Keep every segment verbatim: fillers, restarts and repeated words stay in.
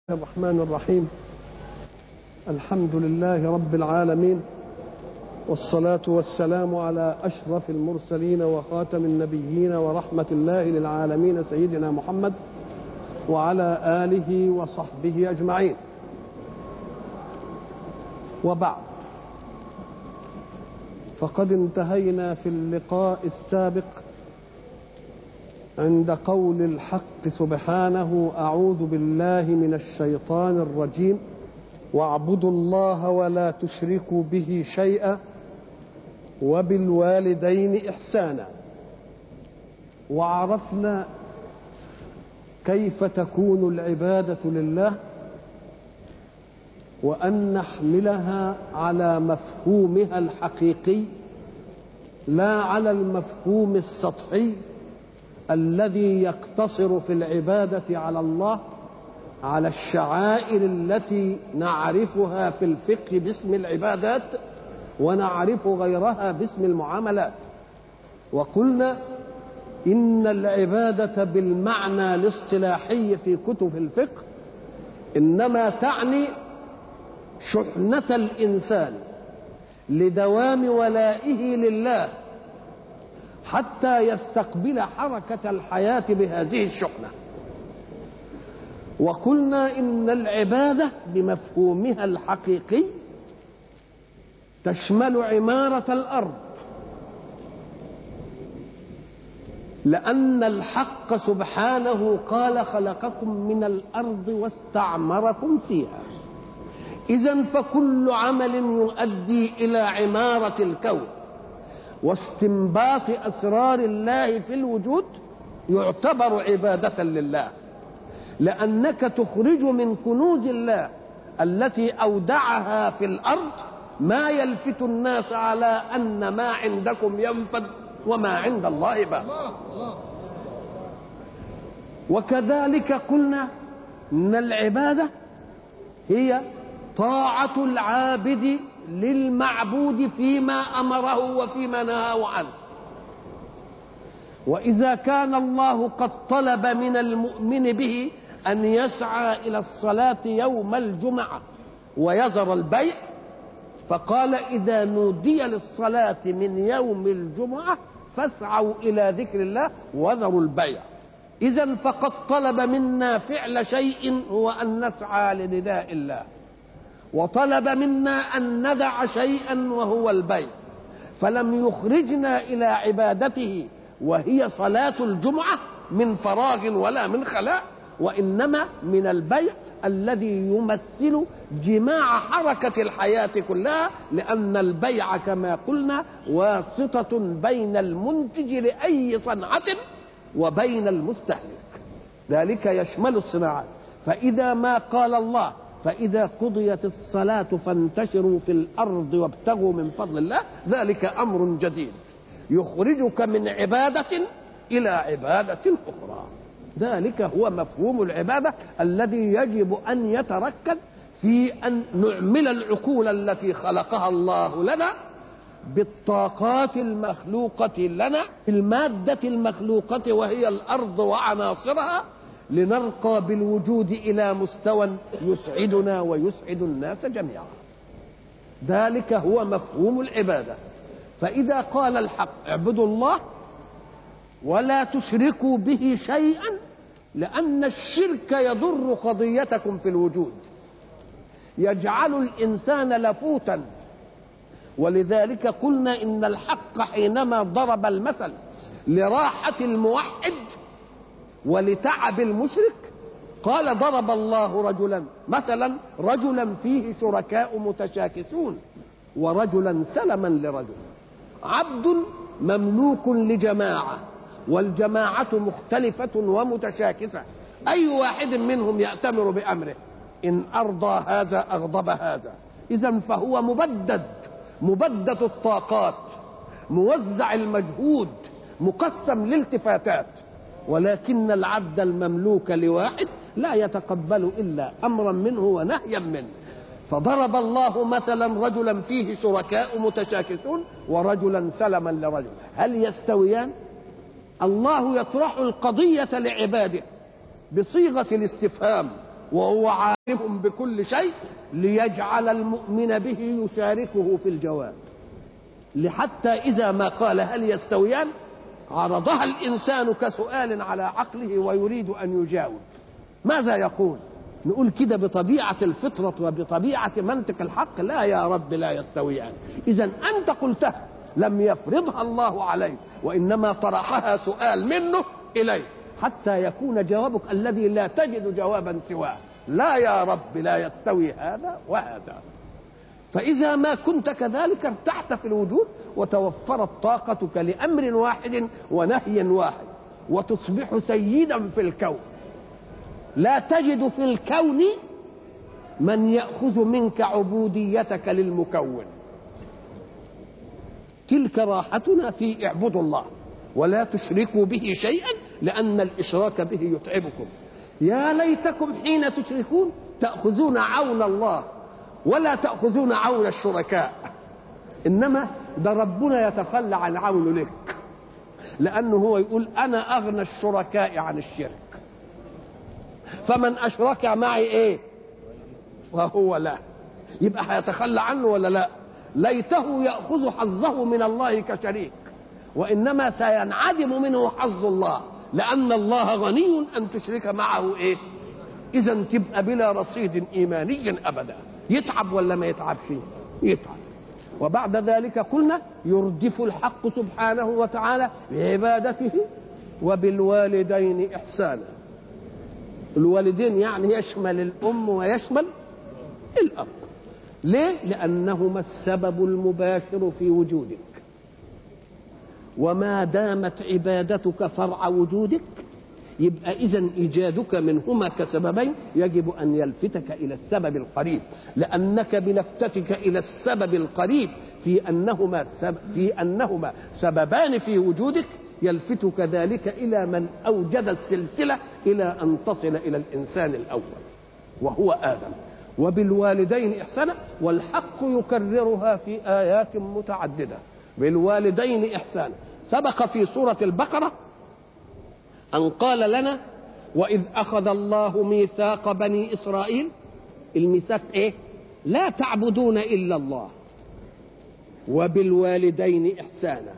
الرحمن الرحيم. الحمد لله رب العالمين، والصلاة والسلام على أشرف المرسلين وخاتم النبيين ورحمة الله للعالمين سيدنا محمد وعلى آله وصحبه أجمعين. وبعد، فقد انتهينا في اللقاء السابق عند قول الحق سبحانه: أعوذ بالله من الشيطان الرجيم، واعبدوا الله ولا تشركوا به شيئا وبالوالدين إحسانا. وعرفنا كيف تكون العبادة لله، وأن نحملها على مفهومها الحقيقي لا على المفهوم السطحي الذي يقتصر في العبادة على الله على الشعائر التي نعرفها في الفقه باسم العبادات ونعرف غيرها باسم المعاملات. وقلنا إن العبادة بالمعنى الاصطلاحي في كتب الفقه إنما تعني شحنة الإنسان لدوام ولائه لله حتى يستقبل حركة الحياة بهذه الشحنة. وقلنا إن العبادة بمفهومها الحقيقي تشمل عمارة الأرض، لأن الحق سبحانه قال: خلقكم من الأرض واستعمركم فيها. إذن فكل عمل يؤدي إلى عمارة الكون واستنباط أسرار الله في الوجود يعتبر عبادة لله، لأنك تخرج من كنوز الله التي أودعها في الأرض ما يلفت الناس على أن ما عندكم ينفد وما عند الله باق. وكذلك قلنا إن العبادة هي طاعة العابد للمعبود فيما أمره وفيما نهاه عنه. وإذا كان الله قد طلب من المؤمن به أن يسعى إلى الصلاة يوم الجمعة ويذر البيع، فقال: إذا نودي للصلاة من يوم الجمعة فاسعوا إلى ذكر الله وذروا البيع. إذن فقد طلب منا فعل شيء هو أن نسعى لنداء الله، وطلب منا أن ندع شيئا وهو البيع، فلم يخرجنا إلى عبادته وهي صلاة الجمعة من فراغ ولا من خلاء، وإنما من البيع الذي يمثل جماع حركة الحياة كلها، لأن البيع كما قلنا واسطة بين المنتج لأي صنعة وبين المستهلك، ذلك يشمل الصناعات. فإذا ما قال الله: فإذا قضيت الصلاة فانتشروا في الأرض وابتغوا من فضل الله، ذلك أمر جديد يخرجك من عبادة إلى عبادة أخرى. ذلك هو مفهوم العبادة الذي يجب أن يتركز في أن نعمل العقول التي خلقها الله لنا بالطاقات المخلوقة لنا، المادة المخلوقة وهي الأرض وعناصرها، لنرقى بالوجود إلى مستوى يسعدنا ويسعد الناس جميعا. ذلك هو مفهوم العبادة. فإذا قال الحق: اعبدوا الله ولا تشركوا به شيئا، لأن الشرك يضر قضيتكم في الوجود، يجعل الإنسان لفوتا. ولذلك قلنا إن الحق حينما ضرب المثل لراحة الموحد ولتعب المشرك قال: ضرب الله رجلا مثلا رجلا فيه شركاء متشاكسون ورجلا سلما لرجل، عبد مملوك لجماعة والجماعة مختلفة ومتشاكسة، أي واحد منهم يأتمر بأمره، إن أرضى هذا أغضب هذا. إذن فهو مبدد مبدد الطاقات، موزع المجهود، مقسم للالتفاتات. ولكن العبد المملوك لواحد لا يتقبل إلا أمرا منه ونهيا منه. فضرب الله مثلا رجلا فيه شركاء متشاكسون ورجلا سلما لرجل، هل يستويان؟ الله يطرح القضية لعباده بصيغة الاستفهام وهو عالم بكل شيء ليجعل المؤمن به يشاركه في الجواب، لحتى إذا ما قال هل يستويان عرضها الإنسان كسؤال على عقله ويريد أن يجاوب، ماذا يقول؟ نقول كده بطبيعة الفطرة وبطبيعة منطق الحق لا يا رب لا يستويان. إذا أنت قلتها لم يفرضها الله عليك، وإنما طرحها سؤال منه إليه حتى يكون جوابك الذي لا تجد جوابا سواه، لا يا رب لا يستوي هذا وهذا. فإذا ما كنت كذلك ارتحت في الوجود وتوفرت طاقتك لأمر واحد ونهي واحد، وتصبح سيدا في الكون، لا تجد في الكون من يأخذ منك عبوديتك للمكون. تلك راحتنا في اعبدوا الله ولا تشركوا به شيئا، لأن الإشراك به يتعبكم. يا ليتكم حين تشركون تأخذون عون الله ولا تأخذون عون الشركاء، إنما ده ربنا يتخلى عن عون لك، لأنه هو يقول أنا أغنى الشركاء عن الشرك، فمن أشرك معي إيه وهو لا، يبقى هيتخلى عنه ولا لا؟ ليته يأخذ حظه من الله كشريك، وإنما سينعدم منه حظ الله، لأن الله غني أن تشرك معه إيه؟ إذا تبقى بلا رصيد إيماني أبدا. يتعب ولا ما يتعبش؟ يتعب. وبعد ذلك قلنا يردف الحق سبحانه وتعالى بعبادته وبالوالدين إحسانا. الوالدين يعني يشمل الأم ويشمل الأب. ليه؟ لأنهما السبب المباشر في وجودك، وما دامت عبادتك فرع وجودك يبقى إذن إيجادك منهما كسببين يجب أن يلفتك إلى السبب القريب، لأنك بلفتتك إلى السبب القريب في أنهما سبب في أنهما سببان في وجودك يلفتك ذلك إلى من أوجد السلسلة إلى أن تصل إلى الإنسان الأول وهو آدم. وبالوالدين إحسانا، والحق يكررها في آيات متعددة. بالوالدين إحسانا سبق في سورة البقرة أن قال لنا وإذ أخذ الله ميثاق بني إسرائيل. الميثاق إيه؟ لا تعبدون إلا الله وبالوالدين إحسانا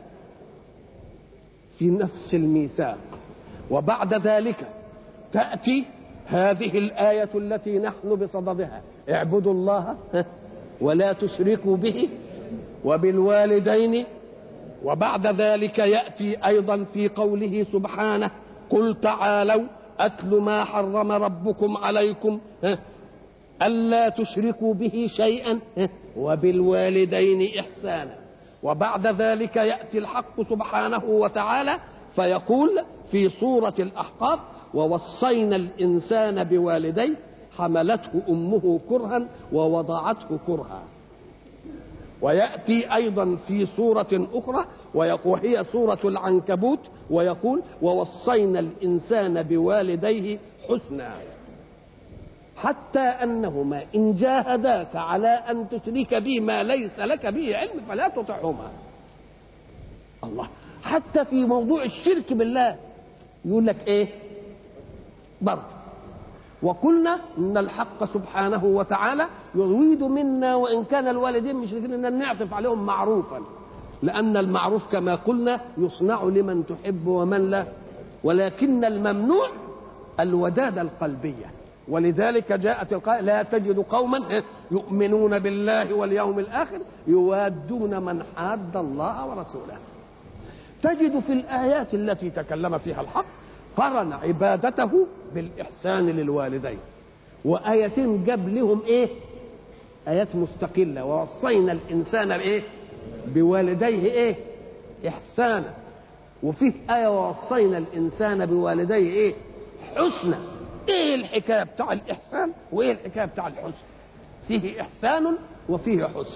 في نفس الميثاق. وبعد ذلك تأتي هذه الآية التي نحن بصددها اعبدوا الله ولا تشركوا به وبالوالدين. وبعد ذلك يأتي أيضا في قوله سبحانه قل تعالوا أتل ما حرم ربكم عليكم ألا تشركوا به شيئا وبالوالدين إحسانا. وبعد ذلك يأتي الحق سبحانه وتعالى فيقول في سورة الأحقاف ووصينا الإنسان بوالديه حملته أمه كرها ووضعته كرها. ويأتي أيضا في سورة أخرى وهي سورة العنكبوت ويقول ووصينا الإنسان بوالديه حسنا، حتى أنهما إن جاهداك على أن تشرك بي ما ليس لك به علم فلا تطعهما. الله، حتى في موضوع الشرك بالله يقول لك إيه برضه. وقلنا إن الحق سبحانه وتعالى يريد منا وإن كان الوالدين مشركين أن نعطف عليهم معروفا، لأن المعروف كما قلنا يصنع لمن تحب ومن لا، ولكن الممنوع الودادة القلبية. ولذلك جاءت القائل لا تجد قوما يؤمنون بالله واليوم الآخر يوادون من حاد الله ورسوله. تجد في الآيات التي تكلم فيها الحق قرن عبادته بالإحسان للوالدين، وآيتين جاب لهم إيه؟ آيات مستقلة. ووصينا الإنسان بإيه؟ بوالديه إيه؟ إحسانا. وفيه آية ووصينا الإنسان بوالديه إيه؟ حسنا. إيه الحكاية بتاع الإحسان وإيه الحكاية بتاع الحسن؟ فيه إحسان وفيه حسن.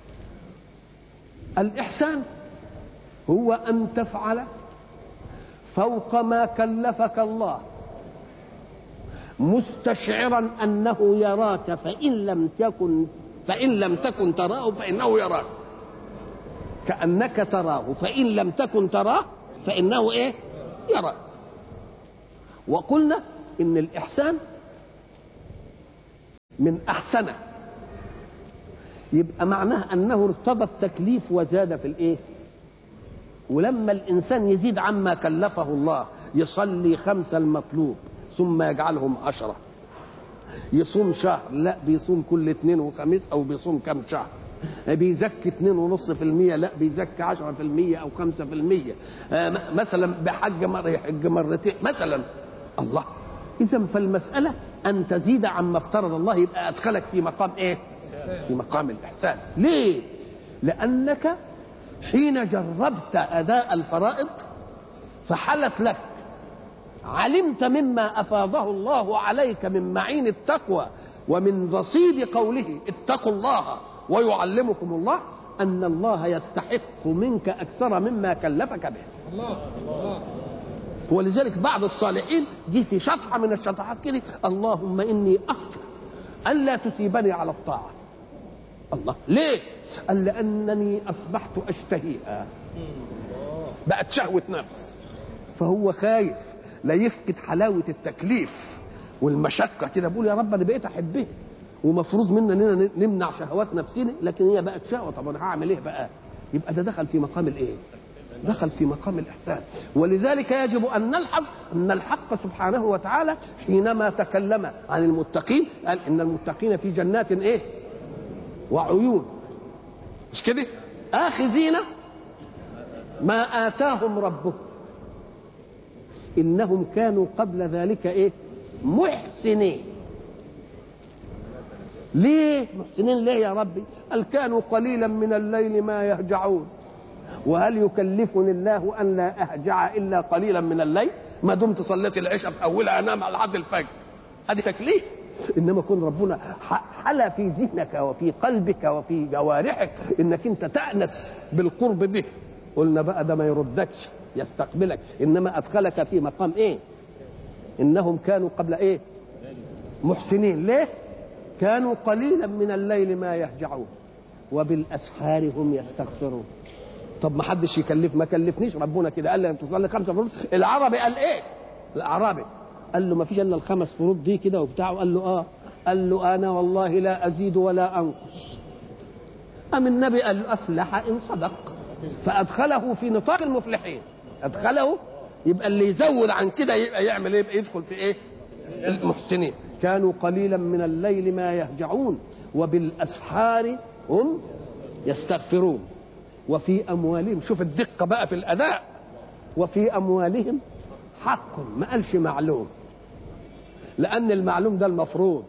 الإحسان هو أن تفعل فوق ما كلفك الله مستشعرا أنه يراك، فإن لم تكن فإن لم تكن تراه فإنه يراك، كأنك تراه فإن لم تكن تراه فإنه إيه؟ يراك. وقلنا إن الإحسان من أحسنه، يبقى معناه أنه ارتضى التكليف وزاد في الإيه؟ ولما الإنسان يزيد عما كلفه الله، يصلي خمسة المطلوب ثم يجعلهم عشرة، يصوم شهر لا بيصوم كل اثنين وخميس أو بيصوم كم شهر، بيزكي اتنين ونص في المية لا بيزكي عشرة في المية أو خمسة في المية، مثلا بحج مرة يحج مرتين مثلا. الله، إذا فالمسألة أن تزيد عما افترض الله، يبقى أدخلك في مقام إيه؟ في مقام الإحسان. ليه؟ لأنك حين جربت أداء الفرائض فحلت لك، علمت مما أفاضه الله عليك من معين التقوى ومن رصيد قوله اتقوا الله ويعلمكم الله، أن الله يستحق منك أكثر مما كلفك به. الله الله. ولذلك بعض الصالحين جه في شطحة من الشطحات كده: اللهم إني أخشى ألا تثيبني على الطاعة. الله، ليه؟ قال لأنني أصبحت أشتهيها، بقت شهوة نفس، فهو خايف لا يفقد حلاوة التكليف والمشقة كده، بقول يا رب أنا بقيت أحبه ومفروض منا اننا نمنع شهوات نفسنا، لكن هي بقت شهوة، طب انا هعمل ايه بقى؟ يبقى ده دخل في مقام الايه؟ دخل في مقام الإحسان. ولذلك يجب أن نلحظ أن الحق سبحانه وتعالى حينما تكلم عن المتقين قال إن المتقين في جنات إيه؟ وعيون، مش كده؟ آخذين ما آتاهم ربهم إنهم كانوا قبل ذلك إيه؟ محسنين. ليه محسنين؟ ليه يا ربي؟ قال كانوا قليلا من الليل ما يهجعون، وهل يكلفني الله أن لا أهجع إلا قليلا من الليل؟ ما دمت صليت العشاء في أولها أنام على لحد الفجر، هذه تكليف. إنما كن ربنا حلى في ذهنك وفي قلبك وفي جوارحك إنك أنت تأنس بالقرب به، قلنا بقى ده ما يردكش يستقبلك، إنما أدخلك في مقام إيه؟ إنهم كانوا قبل إيه؟ محسنين. ليه؟ كانوا قليلا من الليل ما يهجعون وبالأسحار هم يستغفرون. طب ما حدش يكلف، ما كلفنيش ربنا كده، قال لي انت تصلي خمسة فروض. العربي قال ايه؟ الأعرابي قال له ما فيش الا الخمس فروض دي كده وبتاع، قال له اه، قال له انا والله لا ازيد ولا انقص. أم النبي قال له افلح ان صدق، فادخله في نطاق المفلحين، ادخله. يبقى اللي يزود عن كده يبقى يعمل ايه؟ يبقى يدخل في ايه؟ المحسنين. كانوا قليلا من الليل ما يهجعون وبالأسحار هم يستغفرون وفي أموالهم، شوف الدقة بقى في الأداء، وفي أموالهم حق، ما قالش معلوم، لأن المعلوم ده المفروض،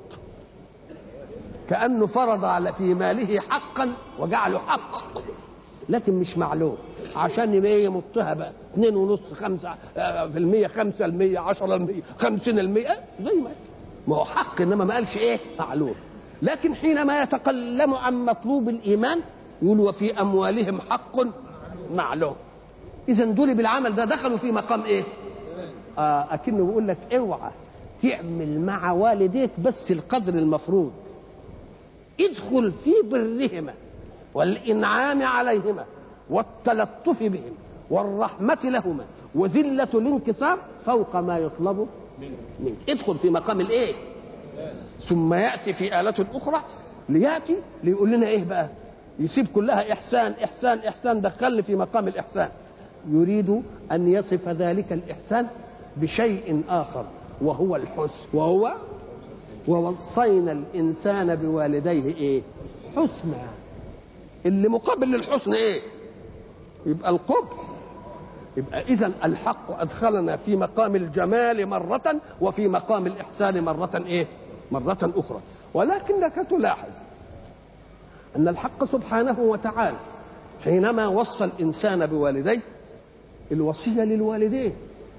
كأنه فرض على في ماله حقا وجعله حق، لكن مش معلوم، عشان يبقى يمطها بقى اثنين ونص خمسة في المية، خمسة المية، عشرة المية، خمسين المية، زي ما ما هو حق، إنما ما قالش إيه؟ معلوم. لكن حينما يتكلم عن مطلوب الإيمان يقول وفي أموالهم حق معلوم. إذا دول بالعمل ده دخلوا في مقام إيه؟ آه أكنه بيقول لك اوعى تعمل مع والديك بس القدر المفروض، ادخل في برهما والإنعام عليهما والتلطف بهم والرحمة لهما وذلة الانكسار فوق ما يطلب منك، ادخل في مقام الإيه؟ ثم يأتي في آلة أخرى ليأتي ليقول لنا إيه بقى؟ يسيب كلها إحسان إحسان إحسان، دخلني في مقام الإحسان. يريد أن يصف ذلك الإحسان بشيء آخر وهو الحسن، وهو ووصينا الإنسان بوالديه إيه؟ حسنا. اللي مقابل للحسن إيه؟ يبقى القبح. يبقى إذن الحق أدخلنا في مقام الجمال مرة وفي مقام الإحسان مرة إيه؟ مرة أخرى. ولكنك تلاحظ أن الحق سبحانه وتعالى حينما وصى الإنسان بوالديه، الوصية للوالدين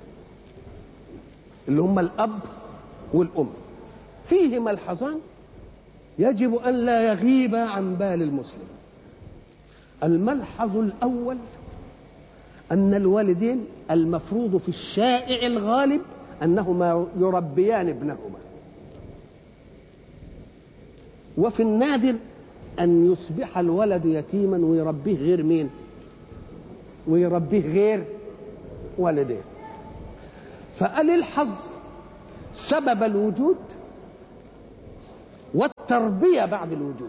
اللي هم الأب والأم فيه ملحظان يجب أن لا يغيب عن بال المسلم. الملحظ الأول أن الوالدين المفروض في الشائع الغالب أنهما يربيان ابنهما، وفي النادر أن يصبح الولد يتيما ويربيه غير مين؟ ويربيه غير والديه. فقال الحظ سبب الوجود تربية بعد الوجود.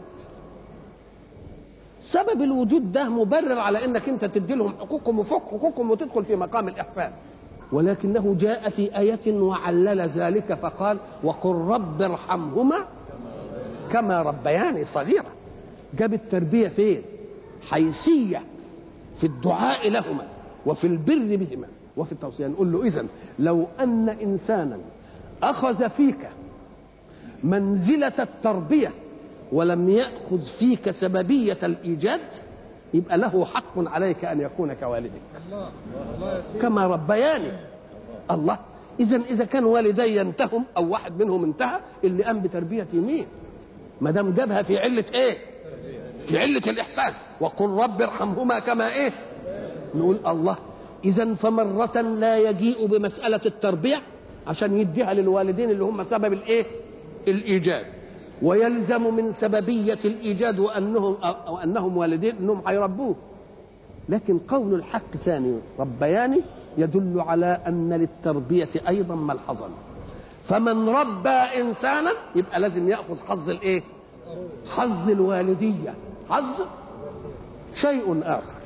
سبب الوجود ده مبرر على انك انت تدي لهم حقوقهم وفوق حقوقهم وتدخل في مقام الاحسان، ولكنه جاء في آية وعلل ذلك فقال وقل رب ارحمهما كما ربياني صغيرا. جاب التربية فين؟ حيثية في الدعاء لهما وفي البر بهما وفي التوصية. نقول له إذن لو أن إنسانا أخذ فيك منزلة التربية ولم يأخذ فيك سببية الإيجاد يبقى له حق عليك أن يكون كوالدك كما ربياني. الله، إذن إذا كان والدي ينتهم أو واحد منهم انتهى، اللي قام بتربية مين؟ ما دام جابها في علة إيه؟ في علة الإحسان. وقل رب ارحمهما كما إيه؟ نقول الله، إذن فمرة لا يجيء بمسألة التربية عشان يديها للوالدين اللي هم سبب الإيه؟ الإيجاد، ويلزم من سببية الإيجاد وأنهم أو أنهم والدين أنهم هيربوه. لكن قول الحق ثاني ربياني يدل على أن للتربية أيضا ملحظا. فمن ربى إنسانا يبقى لازم يأخذ حظ الإيه؟ حظ الوالدية، حظ شيء آخر،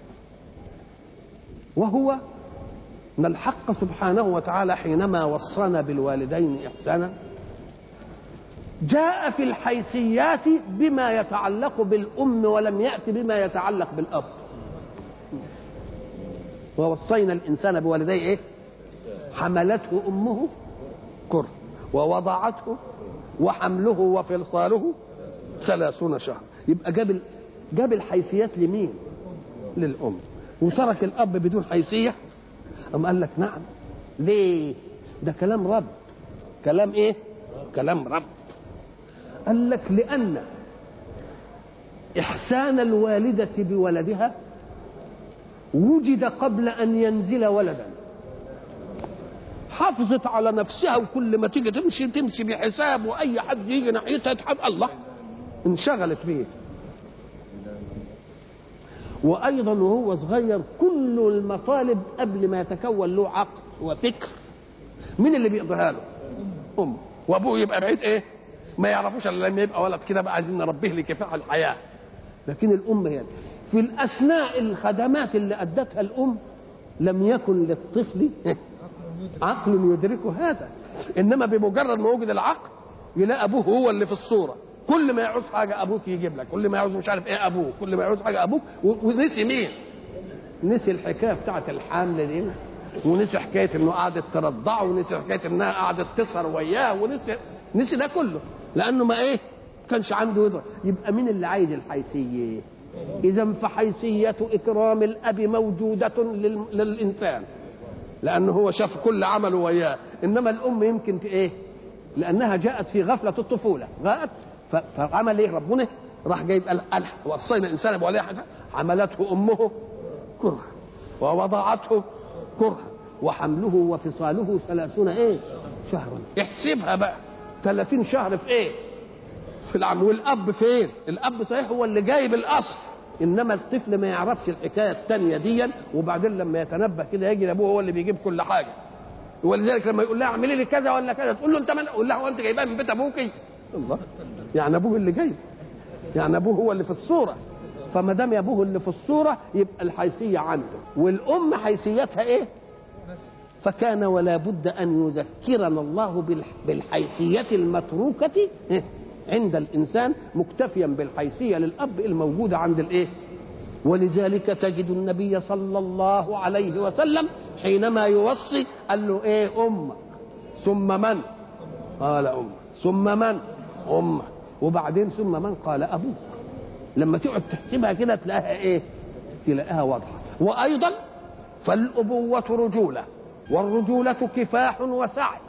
وهو أن الحق سبحانه وتعالى حينما وصانا بالوالدين إحسانا جاء في الحيثيات بما يتعلق بالأم ولم يأتي بما يتعلق بالأب. ووصينا الإنسان بوالديه إيه؟ حملته أمه كرها ووضعته وحمله وفصاله ثلاثون شهر. يبقى جاب جاب الحيثيات لمين؟ للأم، وترك الأب بدون حيثية. أم قال لك نعم، ليه؟ ده كلام رب. كلام إيه؟ كلام رب. قال لك لأن إحسان الوالدة بولدها وجد قبل أن ينزل ولدا. حافظت على نفسها وكل ما تيجي تمشي تمشي بحساب، وأي حد يجي ناحيتها تحب الله انشغلت بيه. وأيضا وهو صغير كل المطالب قبل ما يتكون له عقل وفكر مين اللي بيقضيها له؟ أم. وأبوه يبقى بعيد إيه؟ ما يعرفوش الا لما يبقى ولد كده بقى عايزين نربيه لكفاح الحياه. لكن الام هي في الاثناء الخدمات اللي ادتها الام لم يكن للطفل عقل يدركه هذا، انما بمجرد ما وجد العقل يلاقي ابوه هو اللي في الصوره. كل ما يعوز حاجه ابوك يجيب لك، كل ما يعوز مش عارف ايه ابوك، كل ما يعوز حاجه ابوك. ونسي مين؟ نسي الحكايه بتاعت الحمل دي، ونسي حكايه انه قعدت ترضعه، ونسي حكايه انها قعدت تسهر وياه، ونسي نسي ده كله لانه ما ايه؟ كانش عنده يدرك. يبقى مين اللي عايز الحيثيه؟ اذا فحيثيه اكرام الاب موجوده لل... للانسان لانه هو شاف كل عمله وياه. انما الام يمكن في ايه؟ لانها جاءت في غفله الطفوله، جاءت ف... فعمل ايه ربنا؟ راح جايب الح وصينا الانسان بوليه حسن حملته امه كرها ووضعته كرها وحمله وفصاله ثلاثون ايه؟ شهرا. احسبها بقى ثلاثين شهر في ايه؟ في العام. والاب فين؟ الاب صحيح هو اللي جايب الاصل، انما الطفل ما يعرفش الحكايه الثانيه دي، وبعدين لما يتنبه كده يجي ابوه هو اللي بيجيب كل حاجه. ولذلك لما يقول لها اعملي لي كذا ولا كذا تقول له انت من؟ قول لها هو انت جايبها من بيت ابوكي؟ الله، يعني ابوه اللي جايب، يعني ابوه هو اللي في الصوره. فما دام ابوه اللي في الصوره يبقى الحيثيه عنده، والام حيثيتها ايه؟ فكان ولا بد ان يذكرنا الله بالحيثيه المتروكه عند الانسان مكتفيا بالحيثيه للاب الموجوده عند الايه؟ ولذلك تجد النبي صلى الله عليه وسلم حينما يوصي قال له ايه؟ امك ثم من؟ قال امك ثم من؟ امك وبعدين ثم من؟ قال ابوك. لما تقعد تحسبها كده تلاقيها ايه؟ تلاقيها واضحه. وايضا فالابوه رجوله، والرجوله كفاح وسعي،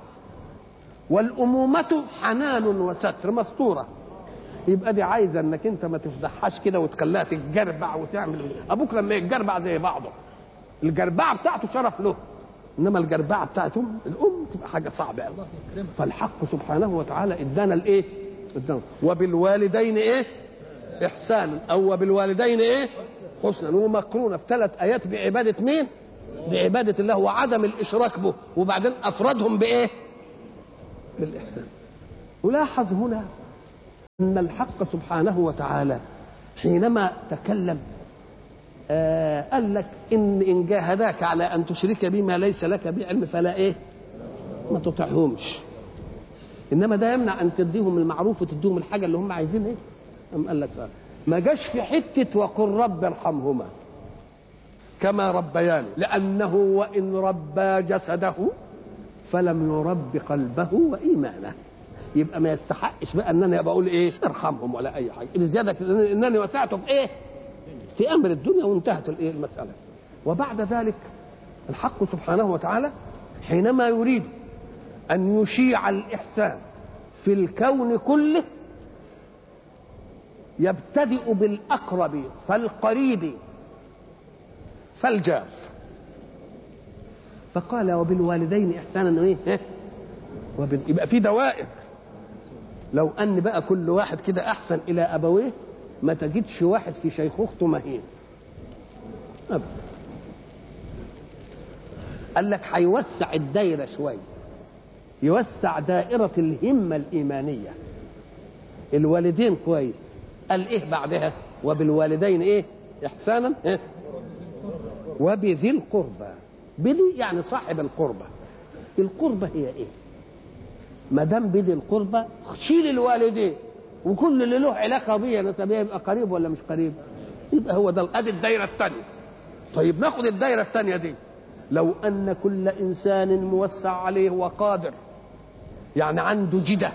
والامومه حنان وستر مستوره. يبقى دي عايزه انك انت ما تفضحهاش كده وتخليها تتجربع وتعمل. ابوك لما يتجربع زي بعضه الجربعه بتاعته شرف له، انما الجربعه بتاعتهم الام تبقى حاجه صعبه قوي. فالحق سبحانه وتعالى ادانا الايه؟ ادانا وبالوالدين ايه؟ احسانا، او وبالوالدين ايه؟ حسنا. ومقرونه في ثلاث ايات بعباده مين؟ بعباده الله وعدم الاشراك به، وبعدين افردهم بايه؟ بالاحسان. ولاحظ هنا أن الحق سبحانه وتعالى حينما تكلم آه قال لك إن إن جاهداك على أن تشرك بما ليس لك بعلم فلا إيه ما تطعهمش، إنما ده يمنع أن تديهم المعروف وتديهم الحاجة اللي هم عايزين إيه. أم قال لك ما جاش في حتة وقل رب ارحمهما كما ربياني، لأنه وإن ربى جسده فلم يرب قلبه وإيمانه، يبقى ما يستحقش بقى ان انا بقول ايه ارحمهم ولا اي حاجه، بزياده انني وسعته في ايه في امر الدنيا وانتهت الايه المساله. وبعد ذلك الحق سبحانه وتعالى حينما يريد ان يشيع الاحسان في الكون كله يبتدئ بالاقرب فالقريب فالجار، فقال وبالوالدين احسانا ايه وبال... يبقى في دوائر. لو ان بقى كل واحد كده احسن الى ابويه ما تجدش واحد في شيخوخته مهين ابدا. قال لك هيوسع الدايره شويه، يوسع دائره الهمه الايمانيه. الوالدين كويس، قال ايه بعدها وبالوالدين ايه احسانا إيه؟ وبذي القربى. بذي يعني صاحب القربى. القربى هي ايه؟ ما دام بذي القربى شيل الوالدين وكل اللي له علاقه بيه نسبيه يبقى قريب ولا مش قريب؟ يبقى هو ده ادي الدايره الثانيه. طيب ناخد الدايره الثانيه دي، لو ان كل انسان موسع عليه وقادر يعني عنده جده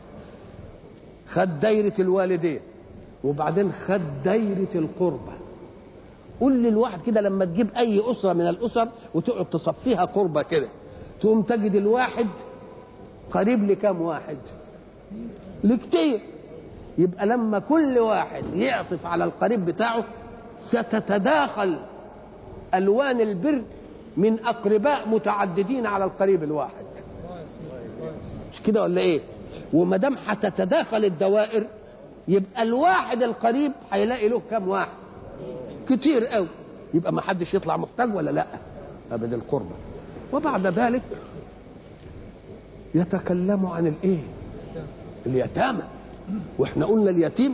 خد دايره الوالدين وبعدين خد دايره القربى. قول للواحد كده لما تجيب اي اسره من الاسر وتقعد تصفيها قربى كده تقوم تجد الواحد قريب لكم واحد؟ لكتير. يبقى لما كل واحد يعطف على القريب بتاعه ستتداخل الوان البر من اقرباء متعددين على القريب الواحد، مش كده ولا ايه؟ وما دام هتتداخل الدوائر يبقى الواحد القريب هيلاقي له كم واحد؟ كتير قوي. يبقى ما حدش يطلع محتاج ولا لا؟ ابدا القربة. وبعد ذلك يتكلم عن الايه؟ اليتامى. واحنا قلنا اليتيم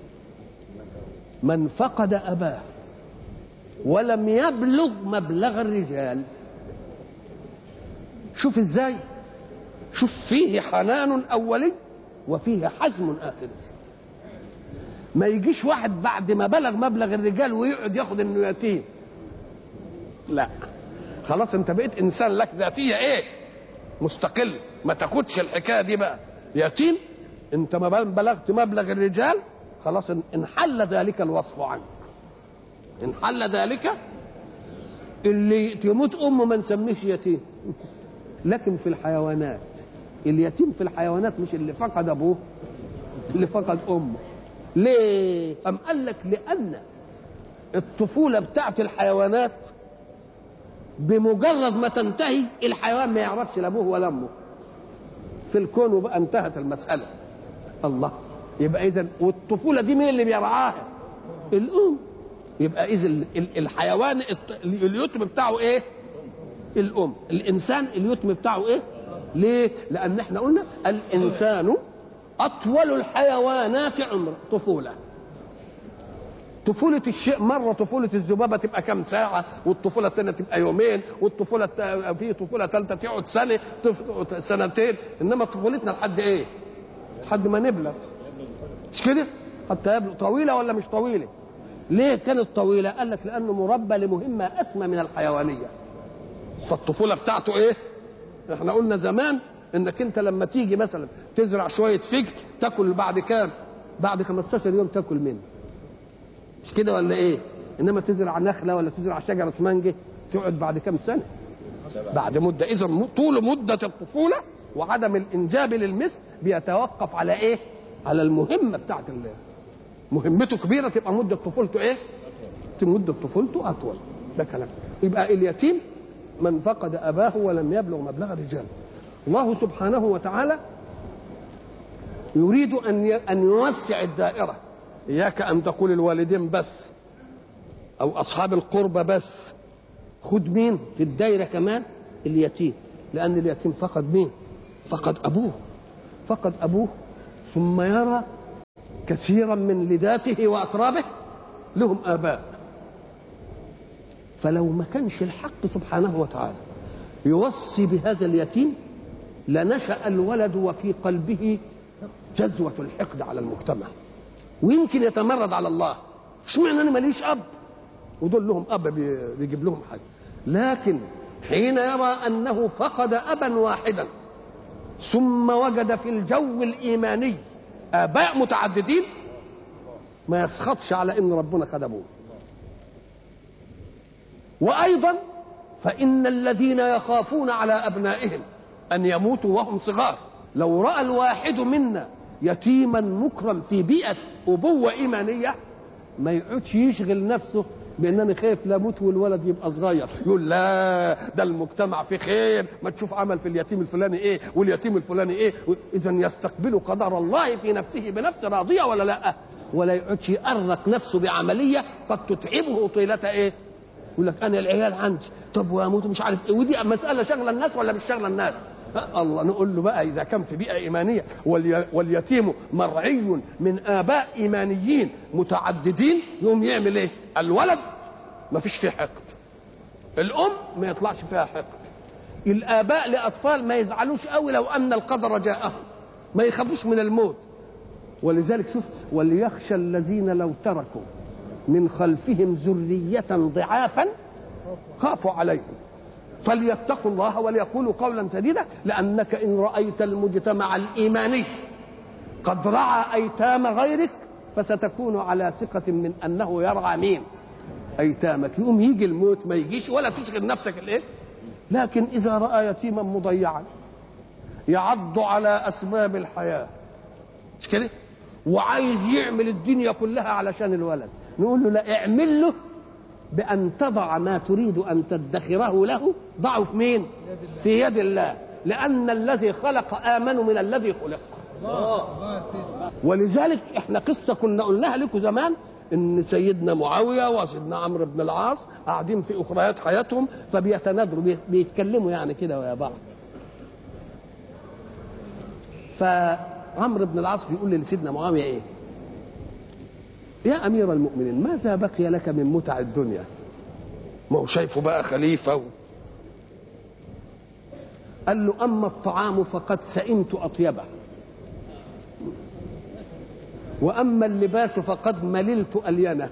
من فقد اباه ولم يبلغ مبلغ الرجال. شوف ازاي، شوف فيه حنان اولي وفيه حزم اخر. ما يجيش واحد بعد ما بلغ مبلغ الرجال ويقعد ياخد انه يتيم، لا خلاص انت بقيت انسان لك ذاتيه ايه مستقل، ما تاخدش الحكايه دي بقى يتيم. انت ما بلغت مبلغ الرجال خلاص انحل ذلك الوصف عنك، انحل ذلك. اللي تموت امه ما نسميش يتيم. لكن في الحيوانات اليتيم في الحيوانات مش اللي فقد ابوه، اللي فقد امه. ليه؟ أم قال لك لأن الطفولة بتاعت الحيوانات بمجرد ما تنتهي الحيوان ما يعرفش لا أبوه ولا أمه في الكون، وبقى انتهت المسألة. الله. يبقى إذن والطفولة دي مين اللي بيرعاها؟ الأم. يبقى إذن الحيوان اليتم بتاعه إيه؟ الأم. الإنسان اليتم بتاعه إيه؟ ليه؟ لأن إحنا قلنا الإنسان أطول الحيوانات عمر طفولة. طفولة الشيء مرة طفولة الذبابة تبقى كم ساعة، والطفولة الثانية تبقى يومين، والطفولة في طفولة ثالثة تقعد سنة سنتين. إنما طفولتنا لحد إيه؟ لحد ما نبلغ، مش كده؟ حتى يبلغ. طويلة ولا مش طويلة؟ ليه كانت طويلة؟ قال لك لأنه مربى لمهمة أسمى من الحيوانية. فالطفولة بتاعته إيه؟ إحنا قلنا زمان انك انت لما تيجي مثلا تزرع شويه فجل تاكل بعد كام؟ بعد خمستاشر يوم تاكل منه، مش كده ولا ايه؟ انما تزرع نخله ولا تزرع شجره مانجه تقعد بعد كام سنه؟ بعد مده. اذا طول مده الطفوله وعدم الانجاب للمثل بيتوقف على ايه؟ على المهمه بتاعت الله. مهمته كبيره تبقى مده طفولته ايه؟ مده طفولته اطول. ده كلام. يبقى اليتيم من فقد اباه ولم يبلغ مبلغ الرجال. الله سبحانه وتعالى يريد ان ان يوسع الدائره. اياك ان تقول الوالدين بس او اصحاب القربى بس، خد مين في الدائره كمان؟ اليتيم. لان اليتيم فقد مين؟ فقد ابوه. فقد ابوه ثم يرى كثيرا من لداته وأترابه لهم آباء. فلو ما كانش الحق سبحانه وتعالى يوصي بهذا اليتيم لنشأ الولد وفي قلبه جذوة الحقد على المجتمع، ويمكن يتمرد على الله. اشمعنى انا ماليش اب ودول لهم اب بيجيب لهم حاجه؟ لكن حين يرى انه فقد ابا واحدا ثم وجد في الجو الايماني اباء متعددين ما يسخطش على ان ربنا خدموه. وايضا فان الذين يخافون على ابنائهم ان يموتوا وهم صغار لو راى الواحد منا يتيما مكرم في بيئه ابوه ايمانيه ما يقعدش يشغل نفسه بانني خايف لا اموت والولد يبقى صغير، يقول لا ده المجتمع في خير، ما تشوف عمل في اليتيم الفلاني ايه واليتيم الفلاني ايه. اذا يستقبل قدر الله في نفسه بنفس راضيه ولا لا؟ ولا يقعدش يأرق نفسه بعمليه قد تتعبه طيله ايه؟ يقول لك انا العيال عندي طب واموت مش عارف ايه، ودي مساله شغله الناس ولا مش شغله الناس؟ الله نقول له بقى اذا كان في بيئه ايمانيه واليتيم مرعي من اباء ايمانيين متعددين يقوم يعمل ايه؟ الولد ما فيش فيه حقد، الام ما يطلعش فيها حقد، الاباء لاطفال ما يزعلوش قوي لو ان القدر جاءهم، ما يخافوش من الموت. ولذلك شوف وليخشى الذين لو تركوا من خلفهم ذريه ضعافا خافوا عليهم فليتقوا الله وليقولوا قولا سديدا. لانك ان رايت المجتمع الايماني قد رعى ايتام غيرك فستكون على ثقه من انه يرعى مين؟ ايتامك. يقوم يجي الموت ما يجيش ولا تشغل نفسك الايه. لكن اذا راى يتيما مضيعا يعض على اسباب الحياه مش كده وعايز يعمل الدنيا كلها علشان الولد، نقول له لا، اعمل له بأن تضع ما تريد أن تدخره له ضعه في مين؟ في يد الله، لأن الذي خلق آمن من الذي خلق. ولذلك احنا قصة كنا قلناها لكم زمان ان سيدنا معاوية وسيدنا عمرو بن العاص قاعدين في أخريات حياتهم فبيتنادروا بيتكلموا يعني كده ويا بعض. فعمرو بن العاص بيقول لسيدنا معاوية ايه؟ يا أمير المؤمنين ماذا بقي لك من متع الدنيا؟ ما هو شايفه بقى خليفة و... قال له أما الطعام فقد سئمت أطيبه وأما اللباس فقد مللت ألينه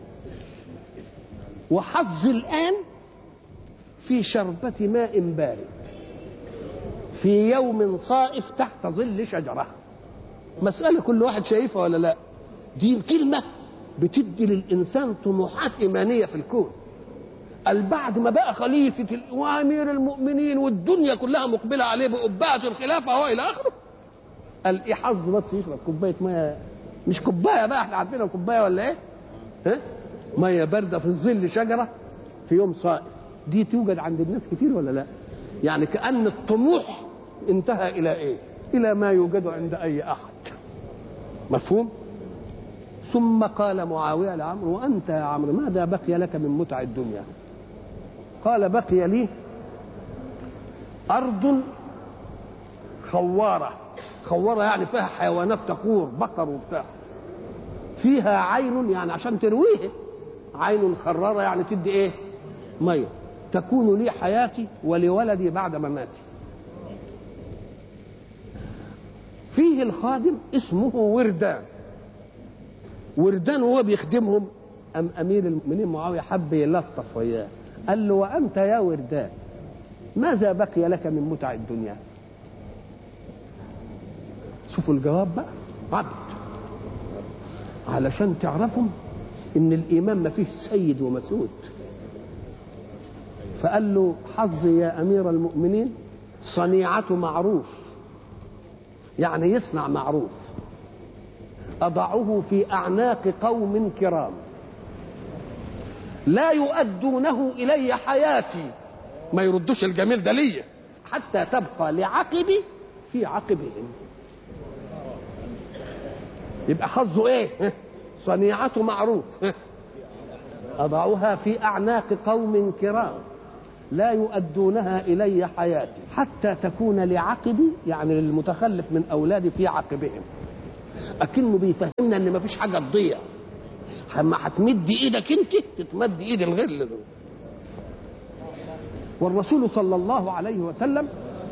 وحظي الآن في شربة ماء بارد في يوم صائف تحت ظل شجرة. مسألة كل واحد شايفها ولا لا؟ دي كلمة بتدي للإنسان طموحات إيمانية في الكون. البعد ما بقى خليفة وأمير المؤمنين والدنيا كلها مقبلة عليه بقبعة الخلافة هو إلى آخره، قال إيه حظ بس يشرب كوباية مية، مش كوباية بقى احنا عارفينها كوباية ولا إيه؟ ها؟ مية باردة في ظل شجرة في يوم صائف، دي توجد عند الناس كتير ولا لا؟ يعني كأن الطموح انتهى إلى إيه؟ إلى ما يوجد عند أي أحد. مفهوم؟ ثم قال معاوية لعمرو وأنت يا عمرو ماذا بقي لك من متع الدنيا؟ قال بقي لي أرض خوارة، خوارة يعني فيها حيوانات تخور بقر وبتاع، فيها عين يعني عشان ترويه، عين خرارة يعني تدي ايه؟ مية، تكون لي حياتي ولولدي بعد مماتي. فيه الخادم اسمه وردان، وردان وهو بيخدمهم أم أمير المؤمنين معاوية حب يلطف وياه قال له وأنت يا وردان ماذا بقي لك من متع الدنيا؟ شوفوا الجواب بقى، عبد، علشان تعرفوا ان الايمان ما فيه سيد ومسود. فقال له حظي يا امير المؤمنين صنيعة معروف، يعني يصنع معروف، اضعه في اعناق قوم كرام لا يؤدونه الي حياتي، ما يردوش الجميل ده ليا حتى تبقى لعقبي في عقبهم. يبقى حظه ايه؟ صنيعة معروف أضعها في أعناق قوم كرام لا يؤدونها إلي حياتي حتى تكون لعقبي، يعني للمتخلف من أولادي في عقبهم. اكنه بيفهمنا ان مفيش حاجه تضيع، اما هتمد ايدك انت تتمد ايد الغير. والرسول صلى الله عليه وسلم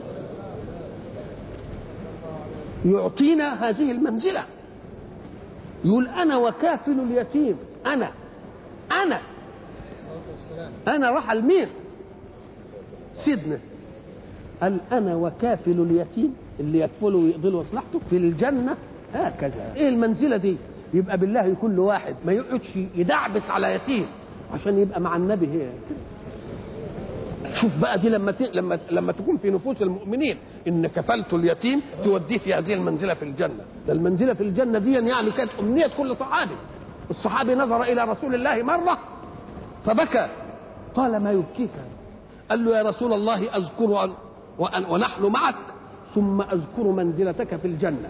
يعطينا هذه المنزله، يقول انا وكافل اليتيم. انا انا انا راح المين سيدنا قال انا وكافل اليتيم اللي يكفله ويقضي له مصلحته في الجنه هكذا. ايه المنزله دي؟ يبقى بالله كل واحد ما يقعدش يدعبس على يتيم عشان يبقى مع النبي. هي شوف بقى دي لما ت... لما لما تكون في نفوس المؤمنين ان كفلت اليتيم توديه في هذه المنزله في الجنه. ده المنزله في الجنه دي يعني كانت امنيه كل صحابي. الصحابي نظر الى رسول الله مره فبكى، قال ما يبكيك؟ قال له يا رسول الله اذكر أن... وأن... ونحن معك ثم اذكر منزلتك في الجنه،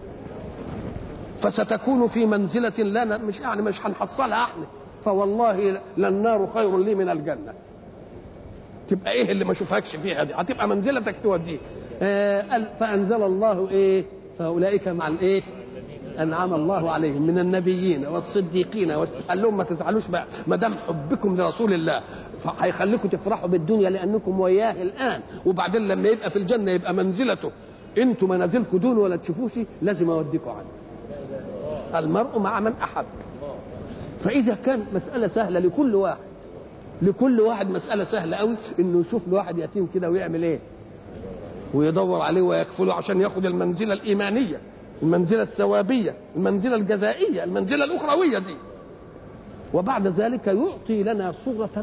فستكون في منزله لا مش يعني مش هنحصلها احنا، فوالله للنار خير لي من الجنه. تبقى ايه اللي ما اشوفكش فيها دي؟ هتبقى منزلتك توديك. آه فانزل الله ايه؟ فاولئك مع الايه؟ انعم الله عليهم من النبيين والصديقين. قال لهم ما تزعلوش بقى ما دام حبكم لرسول الله فهيخليكم تفرحوا بالدنيا لانكم وياه الان، وبعدين لما يبقى في الجنه يبقى منزلته انتم منازلكم دون ولا تشوفوش، لازم اوديكم عنه. المرء مع من احب. فاذا كان مساله سهله لكل واحد لكل واحد مساله سهله قوي انه يشوف له واحد يتيم كده ويعمل ايه؟ ويدور عليه ويكفله عشان ياخد المنزله الايمانيه، المنزله الثوابيه، المنزله الجزائيه، المنزله الاخرويه دي. وبعد ذلك يعطي لنا صوره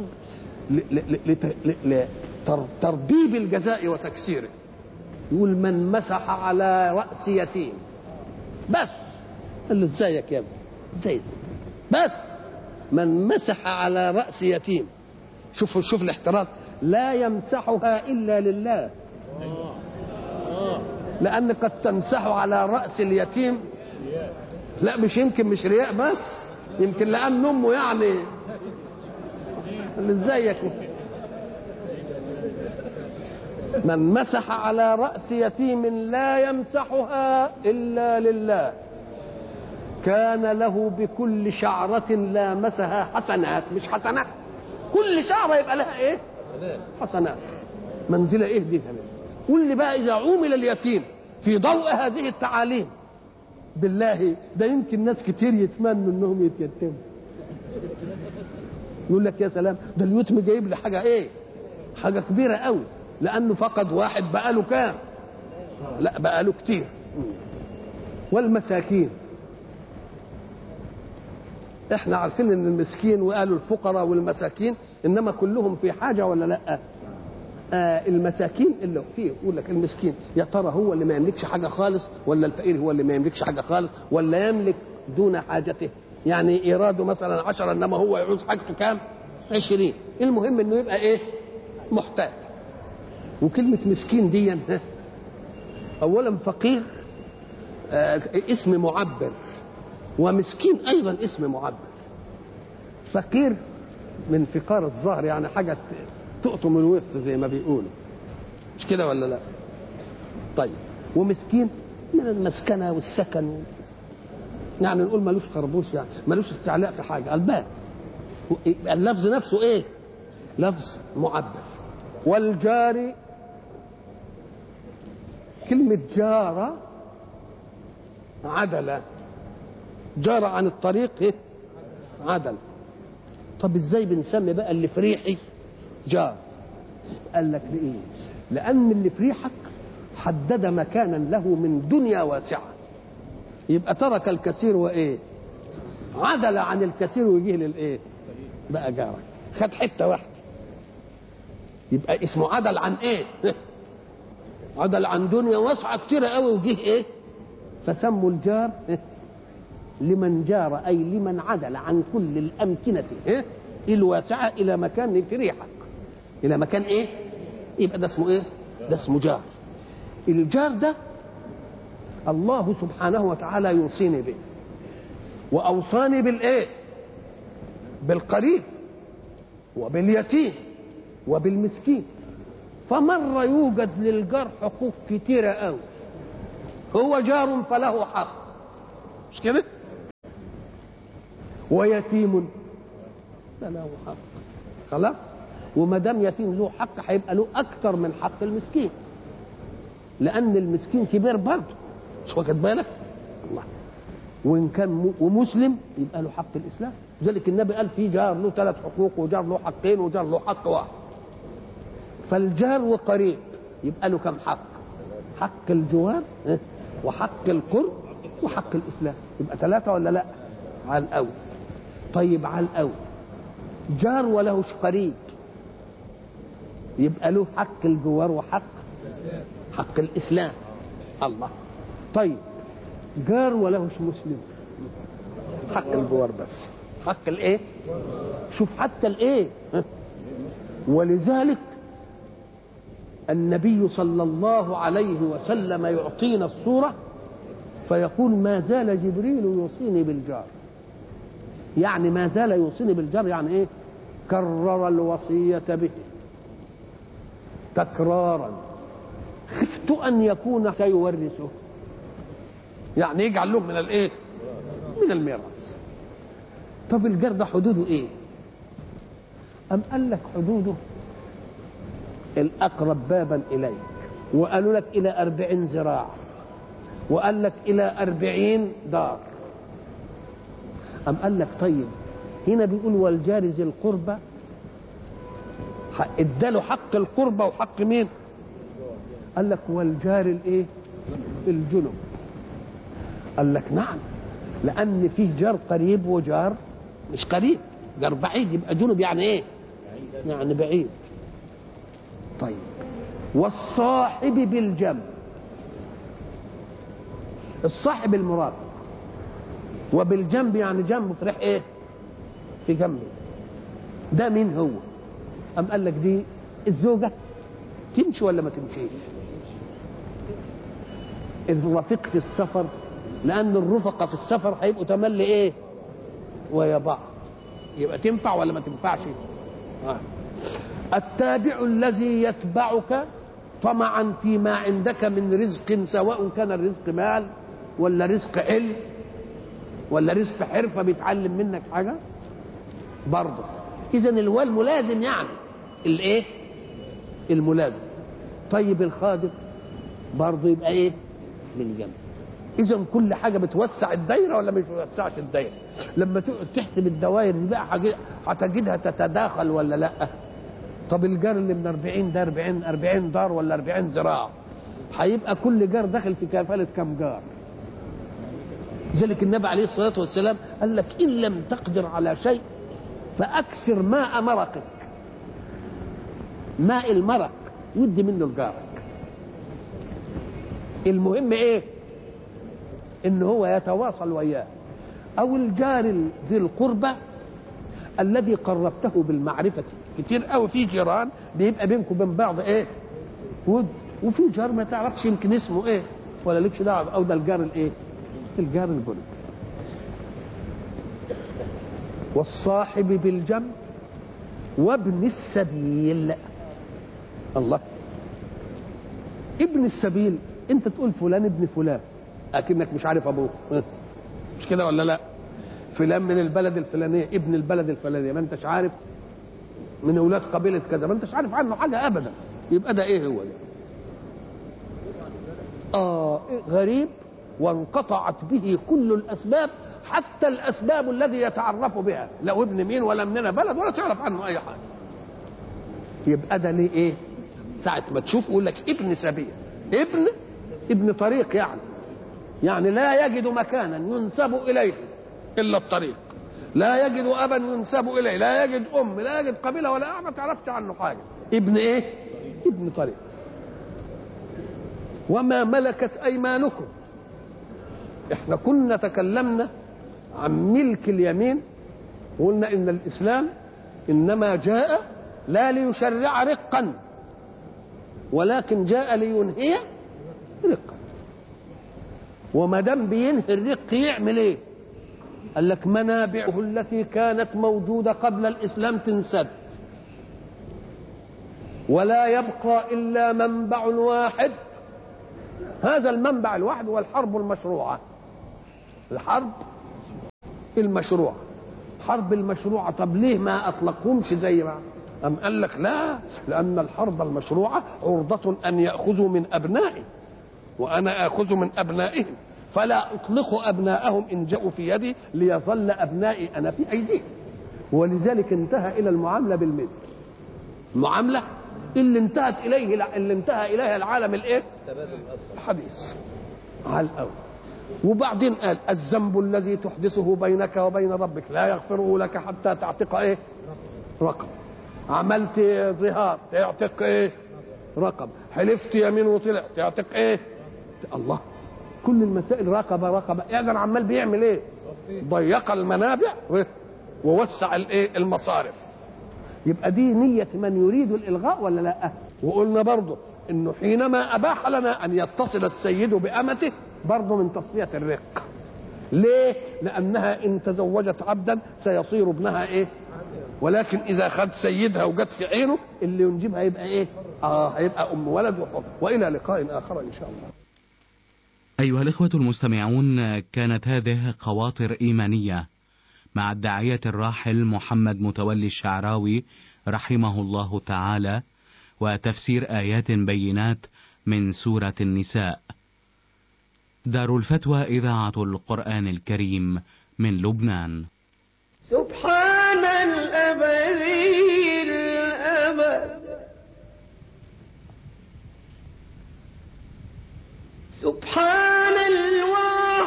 لتربيب الجزاء وتكسيره. يقول من مسح على راس يتيم بس. قال له ازيك يا ابني؟ ازيك؟ بس من مسح على راس يتيم. شوفوا شوف الاحتراز، لا يمسحها الا لله، لان قد تمسح على راس اليتيم لا مش يمكن مش رياء بس، يمكن لان امه يعني ازيك. من مسح على راس يتيم لا يمسحها الا لله كان له بكل شعرة لامسها حسنات. مش حسنات، كل شعرة يبقى لها ايه؟ حسنات. منزلة ايه دي كمان؟ قول لي بقى اذا عومل اليتيم في ضوء هذه التعاليم، بالله ده يمكن ناس كتير يتمنوا انهم يتيتموا. يقول لك يا سلام ده اليتم جايب لي حاجة ايه؟ حاجة كبيرة قوي، لانه فقد واحد بقى له كام؟ لا بقى له كتير. والمساكين احنا عارفين ان المسكين وقالوا الفقراء والمساكين انما كلهم في حاجه ولا لا؟ آه المساكين اللي فيه يقول لك المسكين يا ترى هو اللي ما يملكش حاجه خالص ولا الفقير هو اللي ما يملكش حاجه خالص ولا يملك دون حاجته؟ يعني ايراده مثلا عشرة انما هو يعوز حاجته كام؟ عشرين. المهم انه يبقى ايه؟ محتاج. وكلمه مسكين دي اولا فقير آه اسم معبر، ومسكين ايضا اسم معبر. فقير من فقار الظهر يعني حاجه تقطم الوسط زي ما بيقولوا، مش كده ولا لا؟ طيب ومسكين من المسكنه والسكن، يعني نقول ملوش خربوش، يعني ملوش استعلاء في حاجه. الباب اللفظ نفسه ايه؟ لفظ معبر. والجار كلمه جار عدله، جار عن الطريق ايه؟ عدل. طب ازاي بنسمي بقى اللي في ريحي جار؟ قال لك ليه؟ لان اللي في ريحك حدد مكانا له من دنيا واسعه، يبقى ترك الكثير وايه؟ عدل عن الكثير ويجيه للايه؟ بقى جارك خد حته واحده، يبقى اسمه عدل عن ايه؟ عدل عن دنيا واسعه كتيره قوي وجيه ايه؟ فسموا الجار لمن جار، أي لمن عدل عن كل الأمكنة إيه؟ الواسعة إلى مكان في ريحك، إلى مكان إيه؟ يبقى ده اسمه إيه؟ ده اسمه جار. الجار ده الله سبحانه وتعالى يوصيني به، وأوصاني بالإيه؟ بالقريب وباليتيم وبالمسكين. فمرة يوجد للجار حقوق كتيرة أوي، هو جار فله حق، مش كده؟ ويتيم لا له حق. خلاص؟ وما دام يتيم له حق هيبقى له اكثر من حق المسكين، لان المسكين كبير برضه، مش واخد بالك؟ الله. وان كان ومسلم يبقى له حق الاسلام. لذلك النبي قال في جار له ثلاث حقوق، وجار له حقين، وجار له حق واحد. فالجار وقريب يبقى له كم حق؟ حق الجوار وحق القرب وحق الاسلام، يبقى ثلاثه ولا لا؟ على الاول. طيب على الاول جار ولهش قريب يبقى له حق الجوار وحق حق الاسلام. الله. طيب جار ولهش مسلم حق الجوار بس، حق الايه؟ شوف حتى الايه. ولذلك النبي صلى الله عليه وسلم يعطينا الصورة فيقول ما زال جبريل يوصيني بالجار. يعني ما زال يوصيني بالجار يعني ايه؟ كرر الوصية به تكرارا، خفت ان يكون سيورثه، يعني يجعل له من الايه؟ من الميراث. طب الجار ده حدوده ايه؟ ام قال لك حدوده الأقرب بابا إليك، وقالوا لك إلى أربعين ذراع، وقال لك إلى أربعين دار. أم قال لك طيب هنا بيقول والجار ذي القربى، اداله حق القربى وحق مين؟ قال لك والجار الايه؟ الجنب. قال لك نعم، لأن فيه جار قريب وجار مش قريب، جار بعيد، يبقى جنب يعني ايه؟ يعني بعيد. طيب والصاحب بالجنب، الصاحب المرافق، وبالجنب يعني جنبه في ريح ايه؟ في جنبه. ده مين هو؟ أم قال لك دي الزوجة تمشي ولا ما تمشيش؟ الرفيق في السفر، لأن الرفقة في السفر هيبقوا تملي ايه؟ ويا بعض، يبقى تنفع ولا ما تنفعش؟ آه. التابع الذي يتبعك طمعا فيما عندك من رزق، سواء كان الرزق مال ولا رزق علم ولا رزق حرفة بيتعلم منك حاجة برضه. إذا الوال ملازم، يعني الايه؟ الملازم. طيب الخادم برضه يبقى ايه؟ بالجنب. إذا كل حاجة بتوسع الدايرة ولا ما بتوسعش الدايرة؟ لما تحسب الدوائر بقى هتجدها تتداخل ولا لا؟ طب الجار اللي من أربعين ده أربعين أربعين دار ولا أربعين ذراع، هيبقى كل جار داخل في كفالة كم جار؟ لذلك النبي عليه الصلاة والسلام قال لك إن لم تقدر على شيء فأكثر ماء مرقك، ماء المرق ودي منه لجارك. المهم ايه؟ ان هو يتواصل وياه. او الجار ذي القربى الذي قربته بالمعرفة. كتير قوي في جيران بيبقى بينكم وبين بعض ايه؟ ود. وفي جار ما تعرفش يمكن اسمه ايه ولا لكش دعوه، او ده الجار الايه؟ الجار الجنب. والصاحب بالجنب وابن السبيل. الله. ابن السبيل انت تقول فلان ابن فلان اكنك مش عارف ابوه، مش كده ولا لا؟ فلان من البلد الفلانيه، ابن البلد الفلانيه، ما انتش عارف من اولاد قبيله كذا، ما انتش عارف عنه حاجه ابدا. يبقى ده ايه هو ده؟ اه غريب، وانقطعت به كل الاسباب، حتى الاسباب الذي يتعرف بها، لا ابن مين ولا مننا بلد ولا تعرف عنه اي حاجه. يبقى ده ليه ايه؟ ساعه ما تشوف يقول لك ابن سبيل، ابن ابن طريق، يعني يعني لا يجد مكانا ينسب اليه الا الطريق، لا يجد ابا ينسب اليه، لا يجد ام، لا يجد قبيله ولا ما تعرفش عنه حاجه. ابن ايه؟ ابن طريق. وما ملكت ايمانكم، احنا كنا تكلمنا عن ملك اليمين وقلنا ان الاسلام انما جاء لا ليشرع رقا ولكن جاء لينهي رقا. وما دام بينهي الرق يعمل ايه؟ قال لك منابعه التي كانت موجوده قبل الاسلام تنسد، ولا يبقى الا منبع واحد، هذا المنبع الواحد هو الحرب المشروعه. الحرب المشروعة. حرب المشروعة، طب ليه ما أطلقهمش زي ما أم قال لك لا، لأن الحرب المشروعة عرضة أن يأخذوا من أبنائي وأنا آخذ من أبنائهم، فلا أطلق أبناءهم إن جاءوا في يدي ليظل أبنائي أنا في أيديهم. ولذلك انتهى إلى المعاملة بالمثل، المعاملة اللي انتهت إليه اللي انتهى إليها العالم الإيه؟ الحديث على الأول. وبعدين قال الذنب الذي تحدثه بينك وبين ربك لا يغفره لك حتى تعتق ايه؟ رقم. عملت ظهار تعتق ايه؟ رقم. حلفت يمين وطلع تعتق ايه؟ الله، كل المسائل رقبه رقبه. يعني عمال بيعمل ايه؟ ضيق المنابع ووسع الايه؟ المصارف. يبقى دي نية من يريد الإلغاء ولا لا؟ وقلنا برضه انه حينما اباح لنا ان يتصل السيد بامته برضه من تصفية الرق. ليه؟ لانها ان تزوجت عبدا سيصير ابنها ايه؟ ولكن اذا خد سيدها وجت في عينه اللي ينجبها يبقى ايه؟ اه هيبقى ام ولد وحر. والى لقاء اخر ان شاء الله. ايها الاخوة المستمعون، كانت هذه خواطر ايمانية مع الداعية الراحل محمد متولي الشعراوي رحمه الله تعالى، وتفسير آيات بينات من سورة النساء. دار الفتوى إذاعة القرآن الكريم من لبنان. سبحان